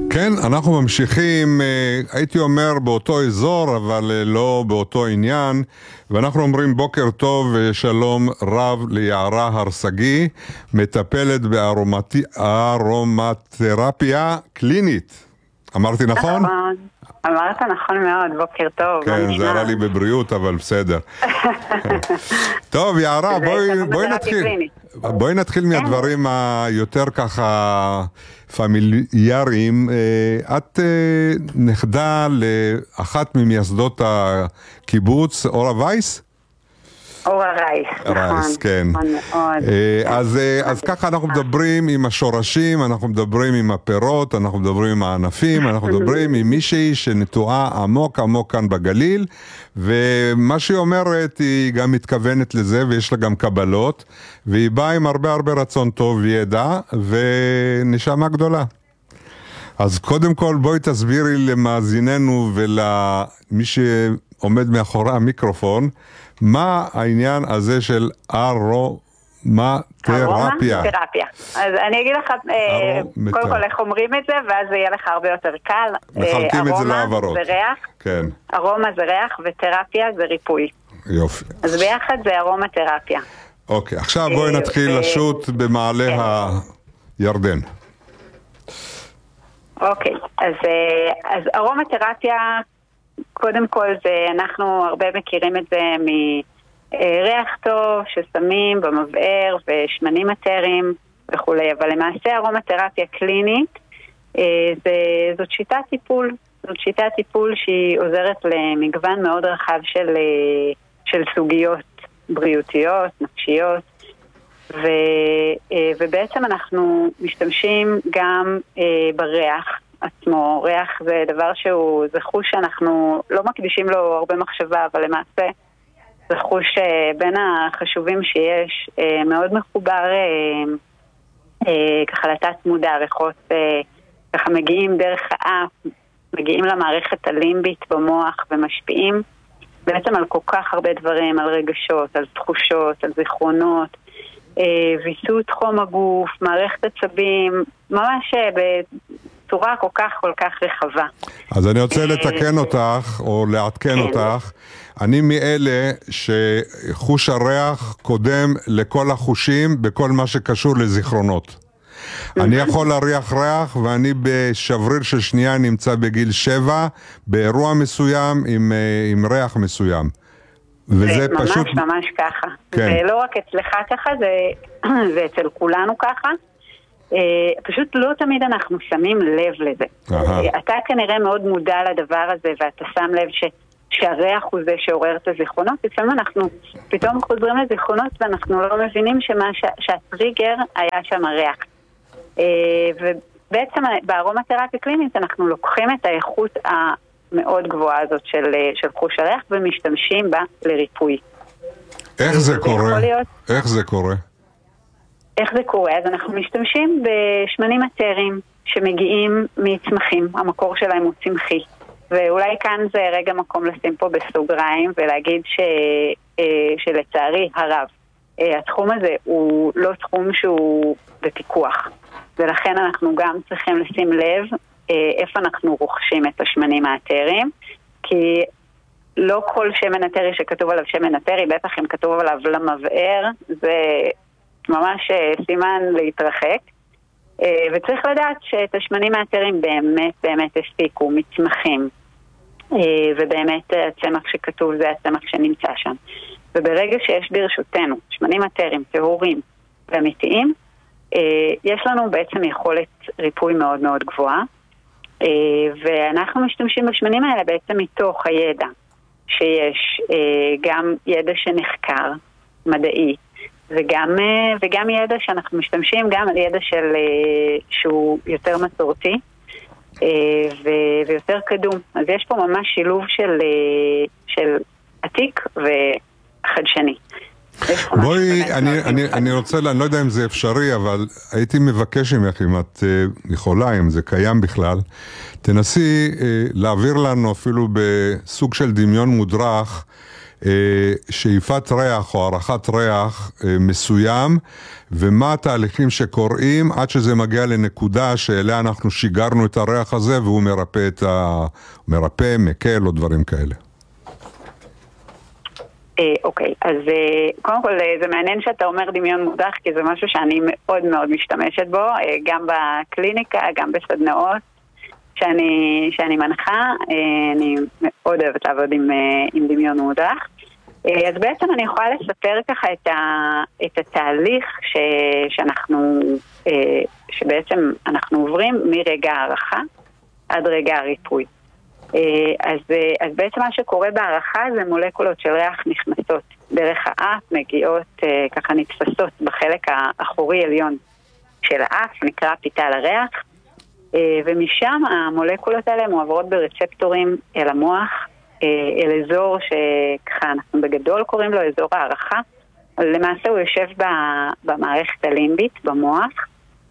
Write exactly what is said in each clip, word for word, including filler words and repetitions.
כן, אנחנו ממשיכים, הייתי אומר באותו אזור, אבל לא באותו עניין, ואנחנו אומרים בוקר טוב ושלום רב ליערה הרסגי, מטפלת בארומתרפיה קלינית. אמרתי נכון? נכון, אמרת נכון מאוד, בוקר טוב. כן, זה עלה לי בבריאות, אבל בסדר. טוב, יערה, בואי, בואי נתחיל. בואי נתחיל מהדברים היותר ככה פמיליאריים. את נכדה לאחת ממייסדות הקיבוץ, אורה וייס? אורה רייס, רייס, כן. אז, אז ככה אנחנו מדברים עם השורשים, אנחנו מדברים עם הפירות, אנחנו מדברים עם הענפים, אנחנו מדברים עם מישהי שנטועה עמוק עמוק כאן בגליל, ומה שהיא אומרת היא גם מתכוונת לזה, ויש לה גם קבלות, והיא באה עם הרבה הרבה רצון טוב וידע, ונשמה גדולה. אז קודם כל בואי תסבירי למאזיננו ולמי שעומד מאחורי המיקרופון, מה העניין הזה של ארומתרפיה? ארומתרפיה. אז אני אגיד לך, קודם כל איך אומרים את זה, ואז זה יהיה לך הרבה יותר קל. מחלקים את זה לעברות. ארומה זה ריח, כן. ארומה זה ריח, ותרפיה זה ריפוי. יופי. אז ביחד זה ארומתרפיה. אוקיי, עכשיו בואי נתחיל לשוט במעלה הירדן. אוקיי, אז, אז ארומתרפיה, קודם כל זה, אנחנו הרבה מכירים את זה מריח טוב ששמים במבער ושמנים אתרים וכולי, אבל למעשה ארומתרפיה קלינית זה, זאת שיטת טיפול, זאת שיטת טיפול שהיא עוזרת למגוון מאוד רחב של, של סוגיות בריאותיות, נפשיות, ו, ובעצם אנחנו משתמשים גם בריח עצמו. ריח זה דבר שהוא, זה חוש שאנחנו לא מקדישים לו הרבה מחשבה, אבל למעשה זה חוש בין החשובים שיש, מאוד מחובר ככה לתת מודע, ריחות ככה מגיעים דרך האף, מגיעים למערכת הלימבית במוח ומשפיעים בעצם על כל כך הרבה דברים, על רגשות, על תחושות, על זיכרונות, ויסות חום הגוף, מערכת עצבים, ממש בצורה כל כך כל כך רחבה. אז אני רוצה לתקן אותך, או לעדכן אותך. אני מאלה שחוש הריח קודם לכל החושים בכל מה שקשור לזיכרונות. אני יכול להריח ריח, ואני בשבריר של שנייה נמצא בגיל שבע, באירוע מסוים עם, עם ריח מסוים. וזה ממש, פשוט... ממש ככה. כן. זה לא רק אצלך ככה, זה, זה אצל כולנו ככה. פשוט לא תמיד אנחנו שמים לב לזה. Aha. אתה כנראה מאוד מודע לדבר הזה, ואתה שם לב ש, שהריח הוא זה שעורר את הזיכרונות. לפעמים אנחנו פתאום חוזרים לזיכרונות, ואנחנו לא מבינים שמה, ש, שהטריגר היה שם הריח. ובעצם בארומתרפיה קלינית אנחנו לוקחים את האיכות המאוד גבוהה הזאת של, של חוש הריח ומשתמשים בה לריפוי. איך זה קורה? איך זה קורה? איך זה קורה? אז אנחנו משתמשים בשמנים אתרים שמגיעים מצמחים, המקור שלהם הוא צמחי. ואולי כאן זה רגע מקום לשים פה בסוגריים ולהגיד ש, שלצערי הרב, התחום הזה הוא לא תחום שהוא בפיקוח. ולכן אנחנו גם צריכים לשים לב איפה אנחנו רוכשים את השמנים האתרים, כי לא כל שמן אתרי שכתוב עליו שמן אתרי, בטח אם כתוב עליו למבער, זה ממש סימן להתרחק. וצריך לדעת שאת השמנים האתרים באמת באמת הספיקו, מצמחים, ובאמת הצמח שכתוב זה הצמח שנמצא שם. וברגע שיש ברשותנו שמנים אתרים, טהורים ואמיתיים, יש לנו בעצם יכולת ריפוי מאוד מאוד גבוהה, ואנחנו משתמשים בשמנים האלה בעצם מתוך הידע שיש, גם ידע שנחקר, מדעי, וגם, וגם ידע שאנחנו משתמשים גם על ידע של, שהוא יותר מסורתי ויותר קדום. אז יש פה ממש שילוב של, של עתיק וחדשני. בואי, אני, אני, אני רוצה, אני לא יודע אם זה אפשרי, אבל הייתי מבקש ממך, אם את יכולה, אם זה קיים בכלל, תנסי להעביר לנו אפילו בסוג של דמיון מודרך, שאיפת ריח או הערכת ריח מסוים, ומה התהליכים שקוראים עד שזה מגיע לנקודה שאליה אנחנו שיגרנו את הריח הזה והוא מרפא את ה... מרפא, מקל או דברים כאלה. אוקיי, אז קודם כל זה מעניין שאתה אומר דמיון מודח, כי זה משהו שאני מאוד מאוד משתמשת בו, גם בקליניקה, גם בסדנאות שאני, שאני מנחה. אני מאוד אוהבת לעבוד עם, עם דמיון מודח. אז בעצם אני יכולה לספר ככה את, ה, את התהליך ש, שאנחנו, שבעצם אנחנו עוברים מרגע הערכה עד רגע הריפוי. אז, אז בעצם מה שקורה בהערכה זה מולקולות של ריח נכנסות דרך האף, מגיעות ככה נתפסות בחלק האחורי עליון של האף, נקרא פיתל הריח, ומשם המולקולות האלה מועברות ברצפטורים אל המוח, אל אזור שככה אנחנו בגדול קוראים לו אזור הערכה. למעשה הוא יושב במערכת הלימבית במוח,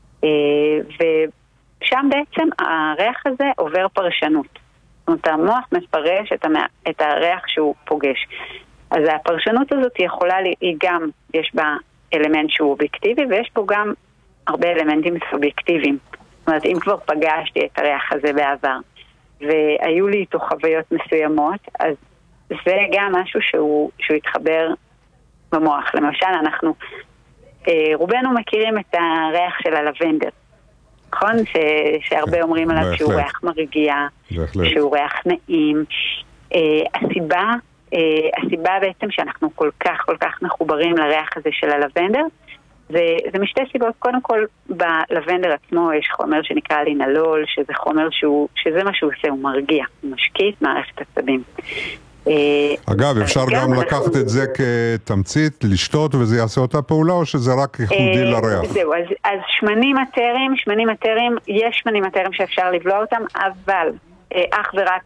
ושם בעצם הריח הזה עובר פרשנות. זאת אומרת, המוח מפרש את, המ... את הריח שהוא פוגש. אז הפרשנות הזאת יכולה, היא גם, יש בה אלמנט שהוא אובייקטיבי, ויש פה גם הרבה אלמנטים סובייקטיביים. זאת אומרת, אם כבר פגשתי את הריח הזה בעבר, והיו לי איתו חוויות מסוימות, אז זה גם משהו שהוא, שהוא התחבר במוח. למשל, אנחנו, רובנו מכירים את הריח של הלבנדר. נכון? ש... שהרבה אומרים עליו שהוא ריח מרגיע, שהוא ריח נעים. Uh, הסיבה, uh, הסיבה בעצם שאנחנו כל כך כל כך מחוברים לריח הזה של הלבנדר, זה, זה משתי סיבות. קודם כל, בלבנדר עצמו יש חומר שנקרא לינלול, שזה חומר שהוא, שזה מה שהוא עושה, הוא מרגיע, הוא משקיט מערכת עצבים. אגב, אפשר גם לקחת את זה כתמצית, לשתות וזה יעשה אותה פעולה, או שזה רק ייחודי לריח? זהו, אז שמנים מטרים, שמנים מטרים, יש שמנים מטרים שאפשר לבלוע אותם, אבל אך ורק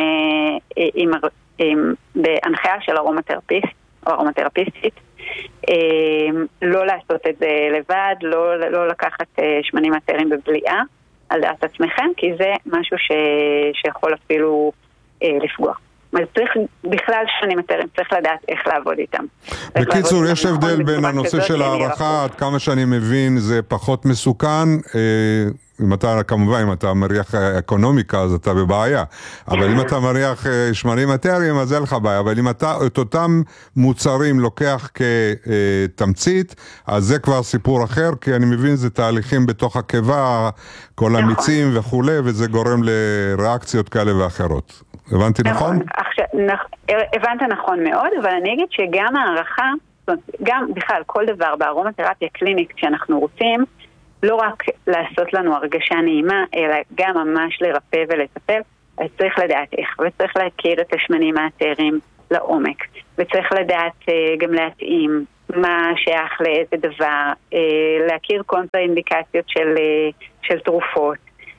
בהנחיה של ארומתרפיסט או ארומתרפיסטית, לא לעשות את זה לבד, לא לקחת שמנים מטרים בבליעה על דעת עצמכם, כי זה משהו שיכול אפילו לפגוע. אז צריך בכלל שמנים מטרים, צריך לדעת איך לעבוד איתם. בקיצור, יש הבדל בין הנושא של הערכה, עד כמה שאני מבין זה פחות מסוכן, אם אתה, כמובן, אם אתה מריח אקונומיקה, אז אתה בבעיה. אבל אם אתה מריח שמנים מטרים, אז אין לך בעיה. אבל אם אתה את אותם מוצרים לוקח כתמצית, אז זה כבר סיפור אחר, כי אני מבין זה תהליכים בתוך הקיבה, כל המיצים וכו', וזה גורם לריאקציות כאלה ואחרות. הבנתי נכון? הבנת נכון מאוד, אבל אני אגיד שגם הערכה, גם בכלל כל דבר בארומתרפיה קלינית שאנחנו רוצים, לא רק לעשות לנו הרגשה נעימה, אלא גם ממש לרפא ולטפל, אז צריך לדעת איך, וצריך להכיר את השמנים האתרים לעומק, וצריך לדעת גם להתאים מה שייך לאיזה דבר, להכיר קונטרה-אינדיקציות של, של תרופות,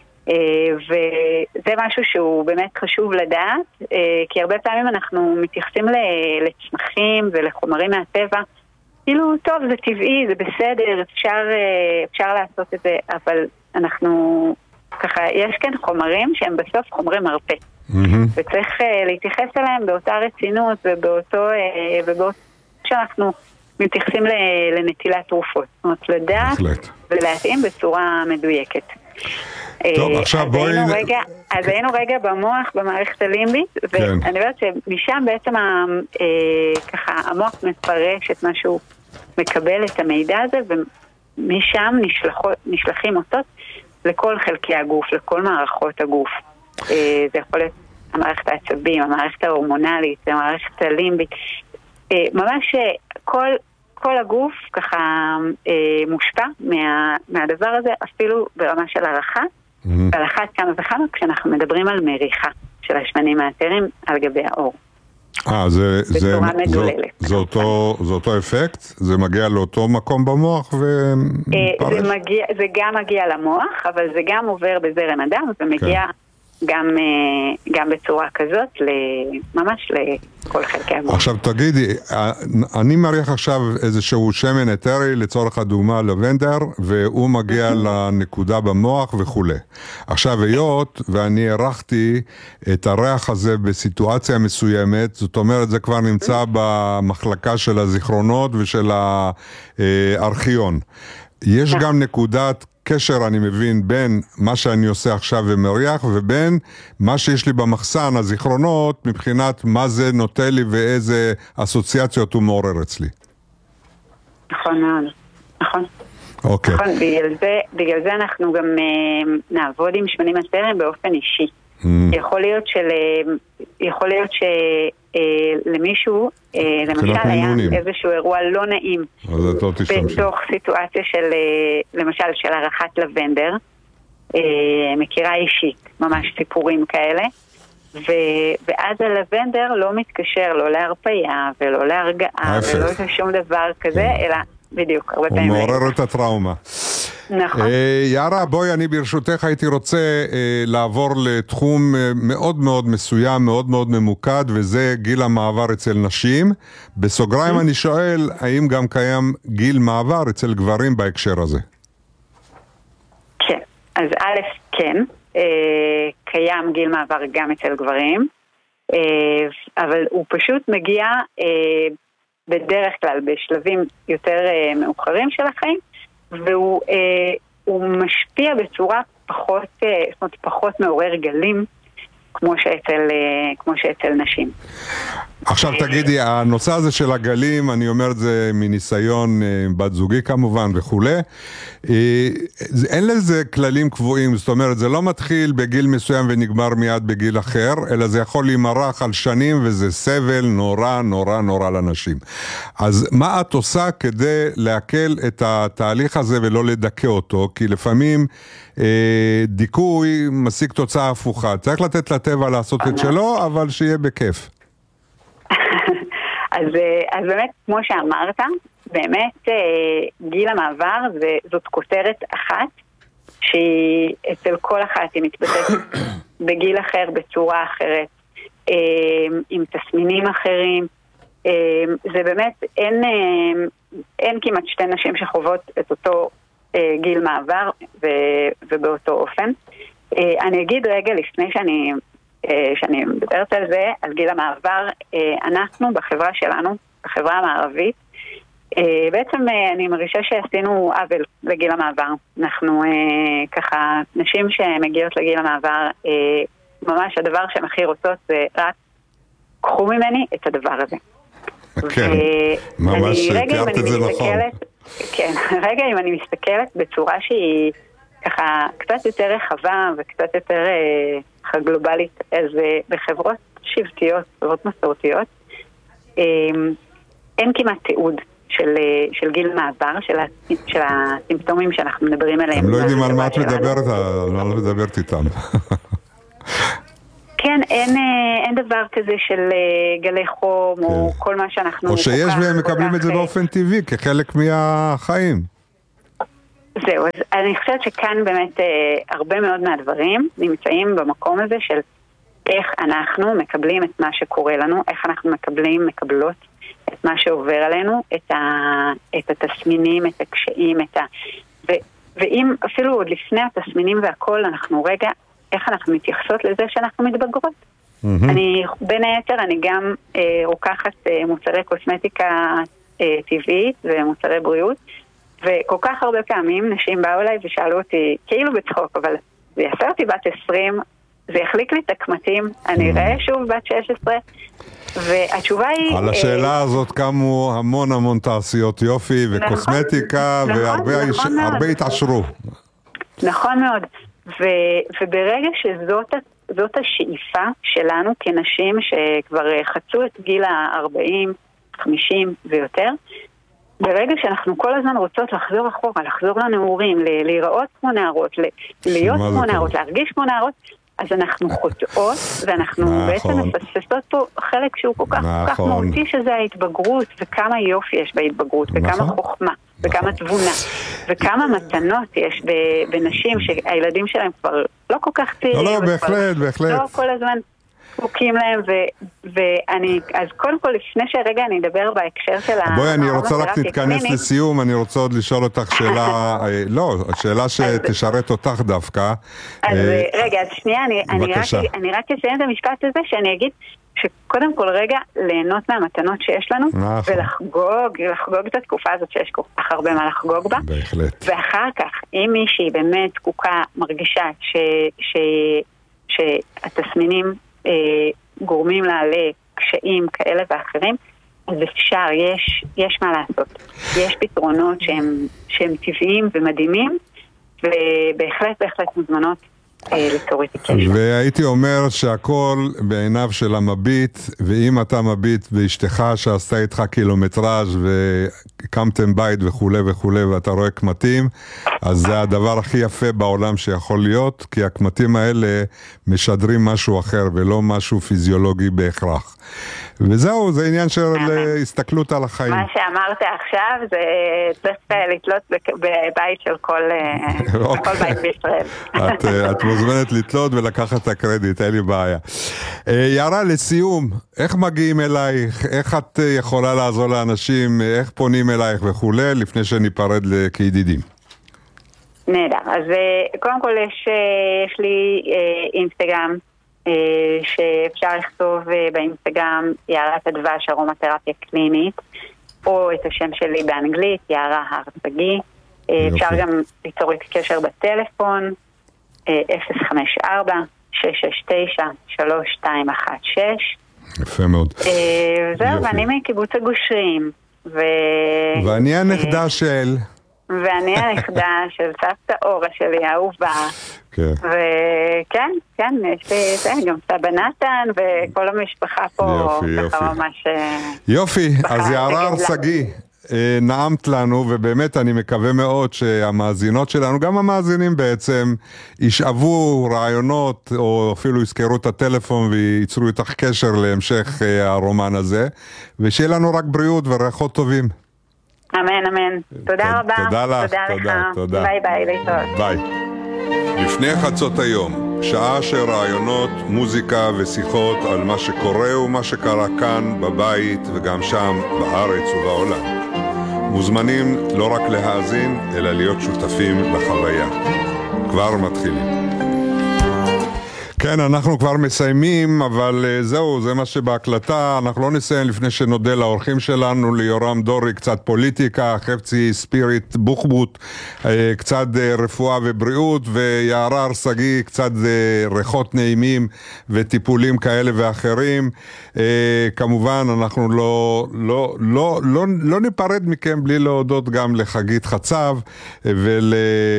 וזה משהו שהוא באמת חשוב לדעת, כי הרבה פעמים אנחנו מתייחסים לצמחים ולחומרים מהטבע, כאילו, טוב, זה טבעי, זה בסדר, אפשר, אפשר לעשות את זה, אבל אנחנו, ככה, יש כאן חומרים שהם בסוף חומרי מרפא. Mm-hmm. וצריך להתייחס אליהם באותה רצינות ובאותו, ובאותו שאנחנו מתייחסים לנטילת תרופות. זאת אומרת, לדעת ולהתאים בצורה מדויקת. טוב, עכשיו בואי... רגע, אז היינו רגע במוח, במערכת הלימבית, כן. ואני יודעת שמשם בעצם ה, אה, ככה, המוח מפרש את מה שהוא מקבל את המידע הזה, ומשם נשלחות, נשלחים אותות לכל חלקי הגוף, לכל מערכות הגוף. אה, זה יכול להיות המערכת העצבים, המערכת ההורמונלית, המערכת הלימבית. אה, ממש כל... כל הגוף ככה אה, מושפע מה, מהדבר הזה, אפילו ברמה של הערכה, mm-hmm. ועל אחת כמה וכמה כשאנחנו מדברים על מריחה של השמנים האתרים על גבי האור. אה, זה, זה, זו, זה, אותו, זה אותו אפקט? זה מגיע לאותו מקום במוח ופרש? אה, זה, מגיע, זה גם מגיע למוח, אבל זה גם עובר בזרם הדם, זה מגיע, גם, גם בצורה כזאת, ממש לכל חלקי הגוף. עכשיו תגידי, אני מריח עכשיו איזשהו שמן אתרי לצורך הדוגמה לבנדר, והוא מגיע לנקודה במוח וכו'. עכשיו היות ואני ערכתי את הריח הזה בסיטואציה מסוימת, זאת אומרת זה כבר נמצא במחלקה של הזיכרונות ושל הארכיון. יש גם נקודת קשר, אני מבין, בין מה שאני עושה עכשיו ומריח, ובין מה שיש לי במחסן, הזיכרונות, מבחינת מה זה נוטה לי ואיזה אסוציאציות הוא מעורר אצלי. נכון מאוד, נכון. אוקיי. נכון, בגלל זה, בגלל זה אנחנו גם uh, נעבוד עם שמנים אתריים באופן אישי. Mm. יכול להיות של, יכול להיות שלמישהו, uh, למשל היה איזשהו אירוע לא נעים, בתוך סיטואציה של, uh, למשל, של ערכת לבנדר, uh, מכירה אישית, ממש סיפורים כאלה, ו, ואז הלבנדר לא מתקשר לא להרפאיה ולא להרגעה ולא שום דבר כזה, אלא בדיוק, הרבה פעמים. הוא מעורר את הטראומה. נכון. יערה, בואי, אני ברשותך הייתי רוצה לעבור לתחום מאוד מאוד מסוים, מאוד מאוד ממוקד, וזה גיל המעבר אצל נשים. בסוגריים אני שואל, האם גם קיים גיל מעבר אצל גברים בהקשר הזה? כן, אז א', כן. קיים גיל מעבר גם אצל גברים, אבל הוא פשוט מגיע בדרך כלל בשלבים יותר מאוחרים של החיים, והוא הוא משפיע בצורה פחות, זאת אומרת, פחות מעורר גלים, כמו שאצל, כמו שאצל נשים. עכשיו תגידי, הנושא הזה של הגלים, אני אומר את זה מניסיון בת זוגי כמובן וכו', אין לזה כללים קבועים, זאת אומרת, זה לא מתחיל בגיל מסוים ונגמר מיד בגיל אחר, אלא זה יכול להימרח על שנים, וזה סבל נורא נורא נורא לנשים. אז מה את עושה כדי להקל את התהליך הזה ולא לדכא אותו? כי לפעמים דיכוי משיג תוצאה הפוכה. צריך לתת לטבע לעשות את שלו, אבל שיהיה בכיף. אז, אז באמת, כמו שאמרת, באמת גיל המעבר זה, זאת כותרת אחת, שהיא אצל כל אחת היא מתבטאת בגיל אחר, בצורה אחרת, עם תסמינים אחרים. זה באמת, אין, אין כמעט שתי נשים שחוות את אותו גיל מעבר ובאותו אופן. אני אגיד רגע לפני שאני... שאני מדברת על זה, על גיל המעבר, אנחנו בחברה שלנו, בחברה המערבית, בעצם אני מרגישה שעשינו עוול לגיל המעבר. אנחנו ככה, נשים שמגיעות לגיל המעבר, ממש הדבר שהן הכי רוצות זה רק קחו ממני את הדבר הזה. כן, ממש תיארת את זה נכון. כן, רגע אם אני מסתכלת בצורה שהיא ככה קצת יותר רחבה וקצת יותר אה, גלובלית, אז אה, בחברות שבטיות, חברות מסורתיות, אה, אין כמעט תיעוד של, אה, של גיל מעבר, של, ה, של הסימפטומים שאנחנו מדברים עליהם. הם לא יודעים על מה את מדברת, על מה את מדברת איתם. כן, אין, אין דבר כזה של גלי חום, כן. או כל מה שאנחנו... או שיש והם מקבלים את זה באופן טבעי, כחלק מהחיים. זהו, אז אני חושבת שכאן באמת אה, הרבה מאוד מהדברים נמצאים במקום הזה של איך אנחנו מקבלים את מה שקורה לנו, איך אנחנו מקבלים, מקבלות את מה שעובר עלינו, את, ה, את התסמינים, את הקשיים, את ה... ו, ואם אפילו עוד לפני התסמינים והכל, אנחנו רגע, איך אנחנו מתייחסות לזה שאנחנו מתבגרות. Mm-hmm. אני, בין היתר, אני גם אה, רוקחת אה, מוצרי קוסמטיקה אה, טבעית ומוצרי בריאות, וכל כך הרבה פעמים נשים באו אליי ושאלו אותי, כאילו בצחוק, אבל זה יעשה אותי בת עשרים, זה יחליק לי את הקמטים, אני אראה שוב בת שש עשרה, והתשובה היא... על השאלה הזאת קמו המון המון תעשיות יופי וקוסמטיקה, והרבה התעשרו. נכון מאוד, וברגע שזאת השאיפה שלנו כנשים שכבר חצו את גיל ה-ארבעים, חמישים ויותר, ברגע שאנחנו כל הזמן רוצות לחזור אחורה, לחזור לנעורים, להיראות כמו נערות, להיות כמו נערות, להרגיש כמו נערות, אז אנחנו חוטאות, ואנחנו בעצם מפספסות פה חלק שהוא כל כך מהותי, שזה ההתבגרות, וכמה יופי יש בהתבגרות, וכמה חוכמה. וכמה תבונה, וכמה מתנות יש בנשים שהילדים שלהם כבר לא כל כך צעירים. לא, לא, בהחלט, בהחלט. לא כל הזמן זקוקים להם, ואני, אז קודם כל, לפני שהרגע אני אדבר בהקשר של ה... בואי, אני רוצה רק להתכנס לסיום, אני רוצה עוד לשאול אותך שאלה, לא, שאלה שתשרת אותך דווקא. אז רגע, אז שנייה, אני רק אסיים את המשפט הזה, שאני אגיד שקודם כל רגע ליהנות מהמתנות שיש לנו, ולחגוג, לחגוג את התקופה הזאת שיש כל כך הרבה מה לחגוג בה. בהחלט. ואחר כך, אם מישהי באמת זקוקה, מרגישה שהתסמינים גורמים לה לקשיים כאלה ואחרים, אז אפשר, יש, יש מה לעשות. יש פתרונות שהם, שהם טבעיים ומדהימים, ובהחלט, בהחלט מוזמנות לתוריד הקשר. והייתי אומר שהכל בעיניו של המביט, ואם אתה מביט באשתך שעשתה איתך קילומטראז' וקמתם בית וכו' וכו' ואתה רואה קמטים, אז זה הדבר הכי יפה בעולם שיכול להיות, כי הקמטים האלה משדרים משהו אחר ולא משהו פיזיולוגי בהכרח. וזהו, זה עניין של הסתכלות על החיים. מה שאמרת עכשיו זה צריך לתלות בבית של כל בית בישראל. את מוזמנת לתלות ולקחת את הקרדיט, אין לי בעיה. יערה, לסיום, איך מגיעים אלייך? איך את יכולה לעזור לאנשים? איך פונים אלייך וכו', לפני שניפרד כידידים? נהדר. אז קודם כל יש, יש לי אינסטגרם, שאפשר לכתוב באינסטגרם יערת הדבש ארומתרפיה קלינית, או את השם שלי באנגלית, יערה הר-שגיא. אפשר גם ליצור איתי קשר בטלפון אפס חמש ארבע שש שש תשע שלוש שתיים אחת שש. יפה מאוד. זהו, ואני מקיבוץ הגושרים. ואני הנכדה של... ואני הנכדה של סבתא אורה שלי, האהובה. וכן, כן, יש לי גם סבא נתן וכל המשפחה פה ככה ממש... יופי, אז יערה הר-שגיא, נעמת לנו, ובאמת אני מקווה מאוד שהמאזינות שלנו, גם המאזינים בעצם, ישאבו רעיונות, או אפילו יזכרו את הטלפון וייצרו איתך קשר להמשך הרומן הזה, ושיהיה לנו רק בריאות וריחות טובים. אמן, אמן. תודה רבה. תודה לך, תודה, תודה. ביי ביי, להתראות. ביי. לפני חצות היום, שעה של רעיונות, מוזיקה ושיחות על מה שקורה ומה שקרה כאן, בבית וגם שם, בארץ ובעולם. מוזמנים לא רק להאזין, אלא להיות שותפים לחוויה. כבר מתחילים. כן, אנחנו כבר מסיימים, אבל זהו, זה מה שבהקלטה. אנחנו לא נסיים לפני שנודה לאורחים שלנו, ליורם דורי, קצת פוליטיקה, חפצי ספיריט בוחבוט, קצת רפואה ובריאות, ויערה הר-שגיא, קצת ריחות נעימים וטיפולים כאלה ואחרים. כמובן, אנחנו לא, לא, לא, לא, לא ניפרד מכם בלי להודות גם לחגית חצב, ול...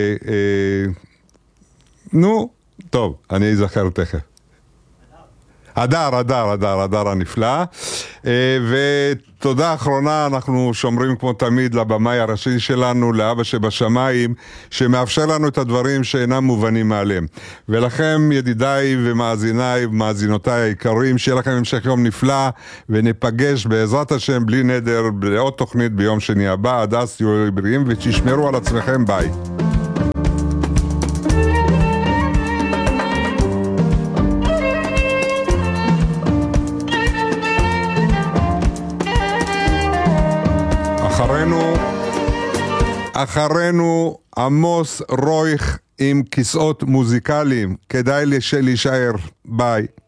נו... טוב, אני אזכר תכף. הדר, הדר, הדר, הדר הנפלא. ותודה אחרונה, אנחנו שומרים כמו תמיד לבמאי הראשי שלנו, לאבא שבשמיים, שמאפשר לנו את הדברים שאינם מובנים מעליהם. ולכם, ידידיי ומאזיניי ומאזינותיי היקרים, שיהיה לכם המשך יום נפלא, וניפגש בעזרת השם בלי נדר, לעוד תוכנית ביום שני הבא. עד אז תהיו בריאים ותשמרו על עצמכם, ביי. אחרינו, אחרינו עמוס רויך עם כיסאות מוזיקליים. כדאי להישאר. ביי.